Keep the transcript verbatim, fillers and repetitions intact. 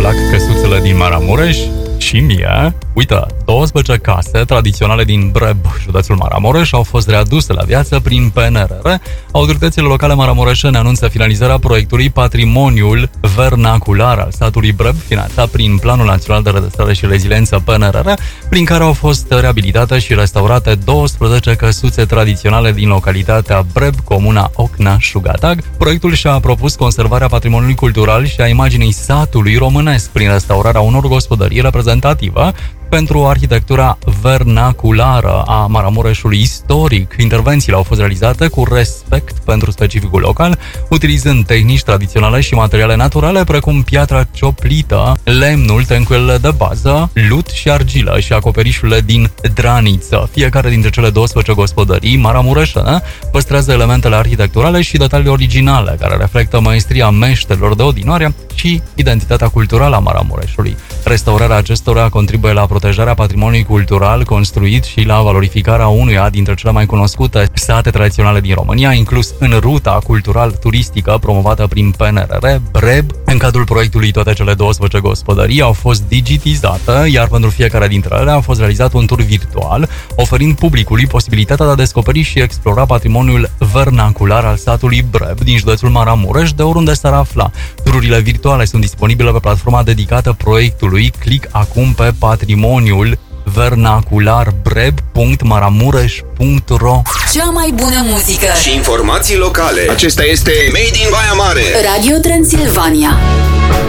plac căsuțele din Maramureș? Și mie. Uite, douăsprezece case tradiționale din Breb, județul Maramureș, au fost readuse la viață prin P N R R. Autoritățile locale maramureșene anunță finalizarea proiectului Patrimoniul Vernacular al satului Breb, finanțat prin Planul Național de Redresare și Reziliență P N R R, prin care au fost reabilitate și restaurate douăsprezece căsuțe tradiționale din localitatea Breb, comuna Ocna-Șugatag. Proiectul și-a propus conservarea patrimoniului cultural și a imaginii satului românesc prin restaurarea unor gospodării reprezentative pentru arhitectura vernaculară a Maramureșului istoric. Intervențiile au fost realizate cu respect pentru specificul local, utilizând tehnici tradiționale și materiale naturale precum piatra cioplită, lemnul, tencurile de bază, lut și argilă și acoperișurile din draniță. Fiecare dintre cele douăsprezece gospodării maramureșene păstrează elementele arhitecturale și detalii originale care reflectă maestria meșterilor de odinoare și identitatea culturală a Maramureșului. Restaurarea acestora contribuie la protejarea patrimoniului cultural construit și la valorificarea unuia dintre cele mai cunoscute sate tradiționale din România, inclus în ruta cultural-turistică promovată prin P N R R, Breb. În cadrul proiectului, toate cele douăsprezece gospodării au fost digitizate, iar pentru fiecare dintre ele a fost realizat un tur virtual, oferind publicului posibilitatea de a descoperi și explora patrimoniul vernacular al satului Breb din județul Maramureș, de oriunde s-ar afla. Tururile virtuale sunt disponibile pe platforma dedicată proiectului. Click acum pe patrimoniul vernacular breb punct maramureș punct ro. Cea mai bună muzică și informații locale. Acesta este Made in Baia Mare, Radio Transilvania.